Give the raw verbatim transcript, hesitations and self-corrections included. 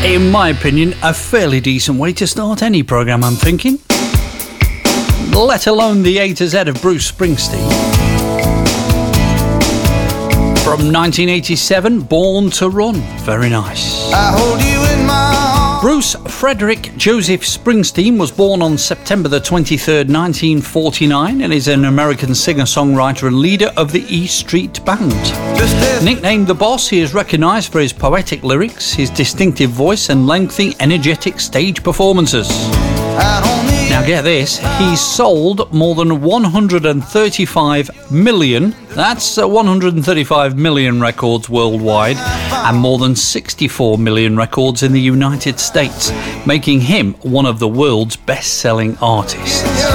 In my opinion, a fairly decent way to start any programme, I'm thinking. Let alone the A to Z of Bruce Springsteen. From nineteen eighty-seven, Born to Run. Very nice. I hold you in my arms. Bruce Frederick Joseph Springsteen was born on September the twenty-third, nineteen forty-nine, and is an American singer-songwriter and leader of the E Street Band. Nicknamed The Boss, he is recognised for his poetic lyrics, his distinctive voice and lengthy, energetic stage performances. Now get this, he's sold more than one hundred thirty-five million, that's uh, one hundred thirty-five million records worldwide, and more than sixty-four million records in the United States, making him one of the world's best-selling artists.